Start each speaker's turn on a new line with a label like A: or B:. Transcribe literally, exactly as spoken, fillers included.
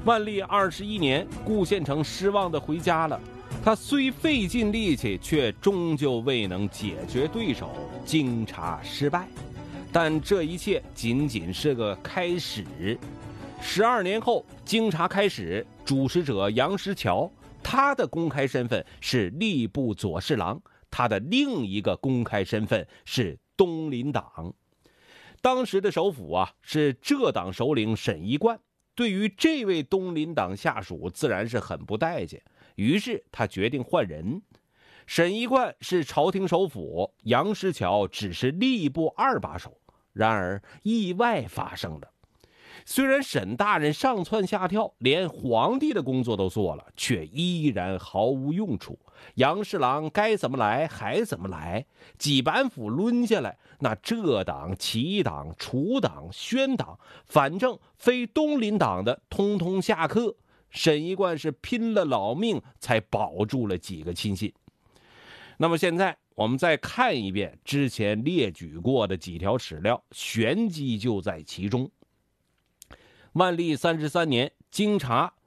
A: 万历二十一年，顾献成失望地回家了。他虽费尽力气，却终究未能解决对手，京察失败。但这一切仅仅是个开始。十二年后，京察开始，主使者杨师桥，他的公开身份是吏部左侍郎，他的另一个公开身份是东林党。当时的首辅啊是浙党首领沈一贯，对于这位东林党下属自然是很不待见，于是他决定换人。沈一贯是朝廷首辅，杨师桥只是吏部二把手。然而意外发生了，虽然沈大人上蹿下跳，连皇帝的工作都做了，却依然毫无用处。杨侍郎该怎么来还怎么来，几板斧抡下来，那浙党、齐党、楚党、宣党，反正非东林党的通通下课。沈一贯是拼了老命才保住了几个亲信。那么现在我们再看一遍之前列举过的几条史料，玄机就在其中。万历三十三年，京察